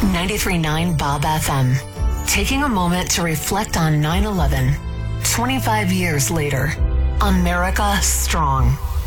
93.9 Bob FM. Taking a moment to reflect on 9/11. 25 years later, America strong.